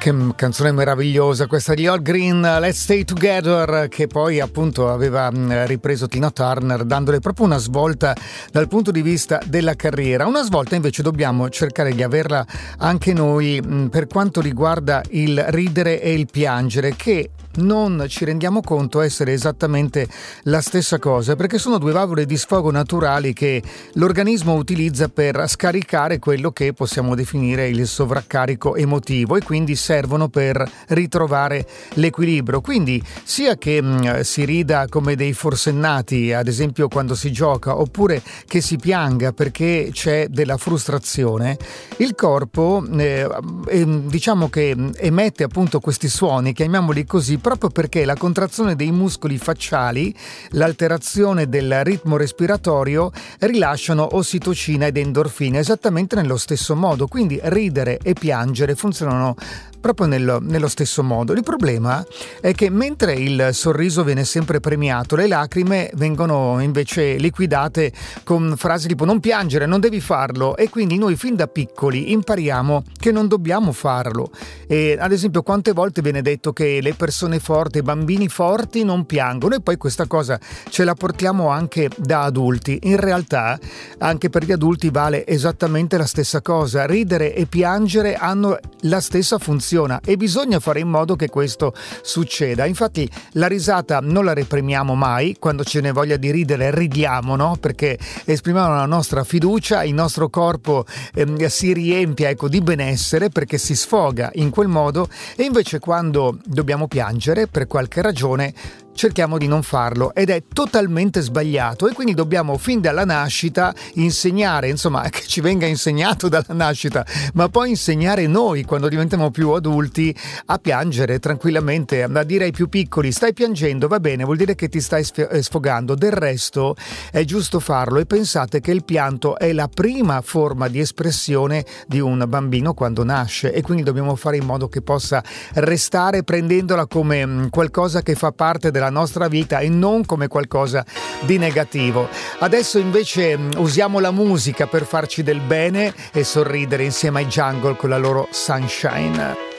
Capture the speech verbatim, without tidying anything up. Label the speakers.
Speaker 1: Che canzone meravigliosa questa di Al Green, Let's Stay Together, che poi appunto aveva ripreso Tina Turner dandole proprio una svolta dal punto di vista della carriera. Una svolta invece dobbiamo cercare di averla anche noi per quanto riguarda il ridere e il piangere, che non ci rendiamo conto essere esattamente la stessa cosa, perché sono due valvole di sfogo naturali che l'organismo utilizza per scaricare quello che possiamo definire il sovraccarico emotivo, e quindi servono per ritrovare l'equilibrio. Quindi sia che mh, si rida come dei forsennati, ad esempio quando si gioca, oppure che si pianga perché c'è della frustrazione, il corpo eh, eh, diciamo che emette appunto questi suoni, chiamiamoli così, proprio perché la contrazione dei muscoli facciali, l'alterazione del ritmo respiratorio rilasciano ossitocina ed endorfina esattamente nello stesso modo. Quindi ridere e piangere funzionano proprio nello, nello stesso modo. Il problema è che mentre il sorriso viene sempre premiato, le lacrime vengono invece liquidate con frasi tipo non piangere, non devi farlo, e quindi noi fin da piccoli impariamo che non dobbiamo farlo. E ad esempio quante volte viene detto che le persone forti, i bambini forti non piangono, e poi questa cosa ce la portiamo anche da adulti. In realtà anche per gli adulti vale esattamente la stessa cosa, ridere e piangere hanno la stessa funzione e bisogna fare in modo che questo succeda. Infatti la risata non la reprimiamo mai, quando ce ne voglia di ridere ridiamo, no? Perché esprimiamo la nostra fiducia, il nostro corpo eh, si riempie ecco, di benessere perché si sfoga in quel modo, e invece quando dobbiamo piangere per qualche ragione cerchiamo di non farlo, ed è totalmente sbagliato, e quindi dobbiamo fin dalla nascita insegnare, insomma che ci venga insegnato dalla nascita, ma poi insegnare noi quando diventiamo più adulti a piangere tranquillamente, a dire ai più piccoli stai piangendo, va bene, vuol dire che ti stai sfogando, del resto è giusto farlo. E pensate che il pianto è la prima forma di espressione di un bambino quando nasce, e quindi dobbiamo fare in modo che possa restare, prendendola come qualcosa che fa parte della nostra vita e non come qualcosa di negativo. Adesso invece usiamo la musica per farci del bene e sorridere insieme ai Jungle con la loro Sunshine.